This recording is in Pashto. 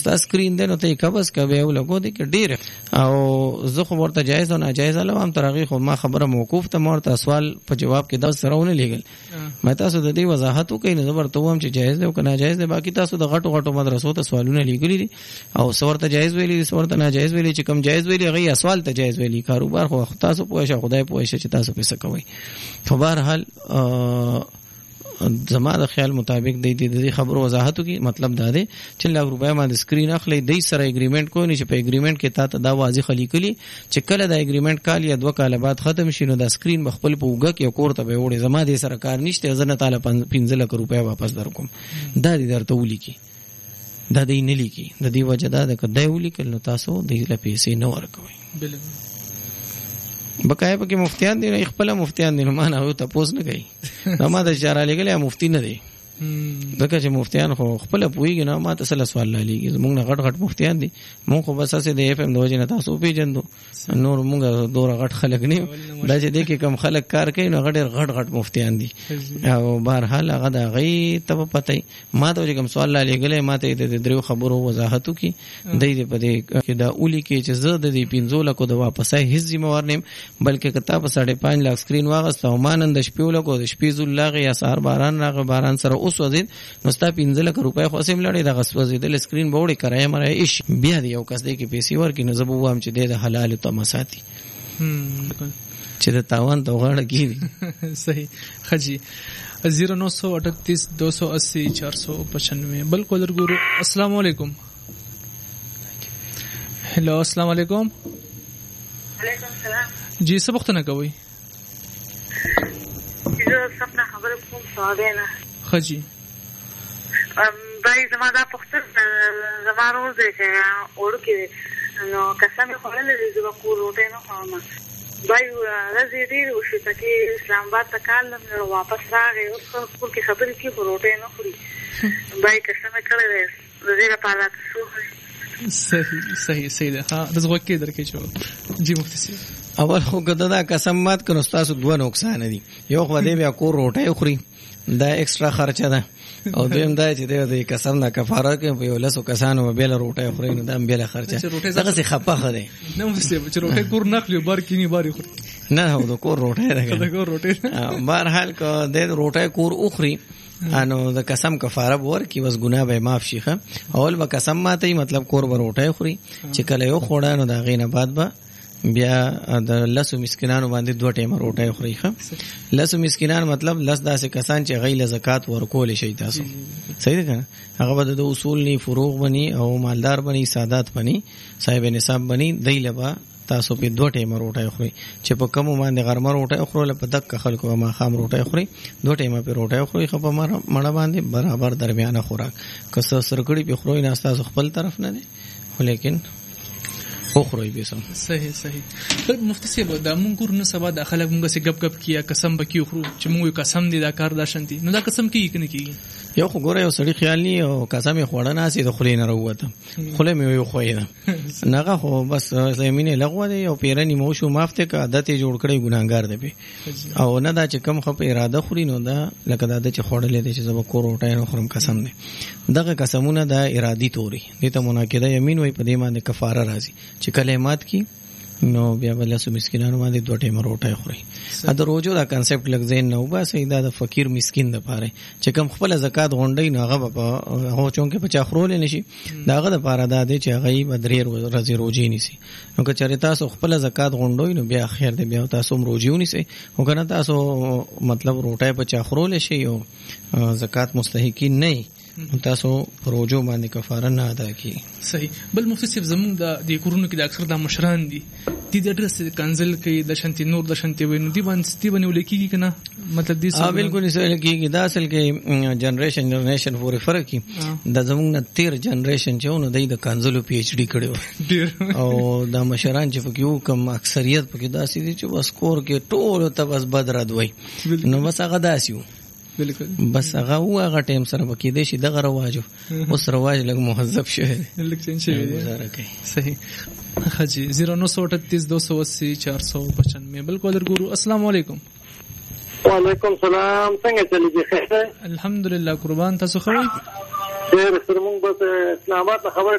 ستا سکرین دی نو ته یې قبض کوې او لګو دی کې ډېر او زه خو ورته جایز او ناجایز علم تر هغې خو ما خبره موقوف ته ما ورته سوال په جواب کې دا سره ونه لیږل ما تاسو د دې وضاحت وکړئ نو زه ورته ووایم چې جایز دی او که ناجایز دی باقي تاسو د غټو غټو مدرسو ته سوالونه لیږلي دي او څه ورته جایز ویلي دي څه ورته ناجایز ویلي چې کوم جایز ویلي هغې سوال ته جایز ویلي کاروبار خو تاسو پوه شه خدای پوه شه چې تاسو پې څه کوئ په بهرحال زما د خیال مطابق د دې خبرو وضاحت وکړي مطلب دا دی چې لږ روپۍ باندې سکرین اخلي دی سره اګریمنټ کوي چې په اګریمنټ کې تا ته دا واضح لیکلي چې کله دا اګریمنټ کال یا 2 کال بعد ختم شي نو دا سکرین بخپل په وګه کې کور ته به وړي زما دې سره کار نشته زه نه تعالی 15 لک روپۍ واپس درکوم دا دې درته ولیکي دا دې نه لیکي د دې وجه دا ده کله ولیکل نو تاسو دې له پیسې نه ورکوي بقای پکې مفتیان دي نه خپل مفتیان دي نو ما نه تاسو نه کوي ما د اشاره لګلې مفتی نه دی ځکه چې مفتیان خو خپل پويږي نه ما ته سره سوال لاليږي موږ نه غټ غټ مفتیان دي موږ خو بس اسه د اف ام دوجه نه تاسو پیژندو نور موږ دور غټ خلک نه دا چې دې کې کم خلک کار کوي نو غټ غټ مفتیان دي او بهرحال هغه د غي ته پته ما ته کوم سوال لاليږي ما ته د درو خبرو وضاحت کی د دې په دې کې دا اولی کې چې زه د دې 15 لکو د واپسای هیڅ ذمہ وار نیم بلکې کتاب 5.5 لک سکرین واغسته او مانند شپې لکو د شپې زول یا سهار باران راغ باران سره اوس وزید نو ستا 15 لک روپۍ خو سیم لړې د غسوځې د سکرین بوړې کرای مړې ایش بیا دی یو کس دی کې پیسې ورکې نو زبو وام چې د حلال ته مساتی چې د تاوان ته غاړه کیږي صحیح خجی 0938 280 495 بل کولر ګورو السلام علیکم هلو السلام علیکم وعلیکم السلام جی څه وخت نه کوي زه سپنا خبر کوم سوالونه خجی دای زما دا پختر زما روز دی چې ورکه نو قسم خورل دي زما کور روټه نه خامه دای راځي دې وشو چې اسلام آباد ته کال نو واپس راغی او خپل کې خبرې کې روټه نه خوري دای قسم کړل دې لپاره تاسو صحیح ده ها دغه کې درکې شو جی مفتی سي اول خو کده دا قسم مات کړو تاسو دوه نقصان دي یو خو دې بیا کور روټه خوري دا ایکسترا خرچه ده او دویم دا چې دې قسم دا کفاره کې په یو لاسو کسانو بیل روټه خوري نو دا بیل خرچه دغه څه خپه خره نو مفتی چې روټه کور نخلی بار کینی باری خوري نه هو د کور روټه ده د کور روټه بهرحال کو د روټه کور اخري انو د قسم کفاره ور کی وس ګناه به معاف شيخه اول به قسم ماته مطلب کور وروټه خوري چې کله یو خوړه نو دا غینه بعد به بیا د لسو مسکینانو باندې 2 ټیمه روټه خوري ښه لسو مسکینان مطلب لس داسې کسان چې غیله زکات ورکول شي تاسو صحیح ده کنه هغه به د اصول ني فروغ بني او مالدار بني سادات بني صاحب نصاب بني دیلبا تاسو په 2 ټیمه روټه خوري چې په کوم باندې غرمه روټه خورل په دک خلکو ما خام روټه خوري 2 ټیمه په روټه خوري خو په مړه باندې برابر درمیانه خوراک کس سرکړی په خوري نه تاسو خپل طرف نه دي ولیکن اخروی بیسم صحیح مفتی صاحب دا مونږ ورنه سبا د خلک مونږ سه غب غب کیا قسم بکی خورو چې مونږ قسم دی دا کار داشنتی نو دا قسم کی کنه کیږي یو خو ګوره یو سړی خیال نی او قسم خوړه نه سي د خلې نه وروته خلې مې یو خوې نه خو بس زمينه لغوه دی او پیرنی مو شو مافته کا عادت جوړ کړی ګناګار دی او نه دا چې کم خو په اراده خوري نو دا لکه دا چې خوړلې دي چې زما کور وټای نو خرم قسم دی دغه قسمونه د ارادي توري دې ته مناقضه یمین وای په دې باندې کفاره راځي چې کلمات کی نو بیا بل سو مسکینانو باندې 2 ټیمه روټه خوري ا د روزو دا کانسپټ لګ زین نو با سیدا د فقیر مسکین د پاره چې کم خپل زکات غونډي نو هغه په هو چونکه په چا خورول نشي داغه د پاره د دې چې هغه بدري روزي روزي نيسي نو که چېرې تاسو خپل زکات غونډوي نو بیا خیر دې بیا تاسو روزي ونیسي او کنه تاسو مطلب روټه په چا خورول شي او زکات مستحقین نه تاسو روزو باندې کفاره نه ادا کی صحیح بل مفتی صاحب زموږ د کورونو کې د اکثر د مشران دي د اډرس کنزل کې د شانتي نور د شانتي وینو دی باندې ولکېږي کنه مطلب دې اه بالکل سره کېږي دا اصل کې جنریشن پورې فرق کی د زموږ نه 13 جنریشن چې نو د کنزلو پی ایچ ډی کړو او د مشران چې پکې کم اکثریت پکې داسې دي چې بس کور کې ټول ته بس بدرد وای نو بس هغه داسیو بالکل بس هغه ټیم سره پکې دي چې دغه رواجو اوس رواج لګ مهذب شوی لګ چین شوی صحیح خجی 0938 280 495 بل کولر ګورو السلام علیکم وعلیکم السلام څنګه چلیږي خیر الحمدلله قربان تاسو خو ډېر سره مونږ بس اسلام آباد خبر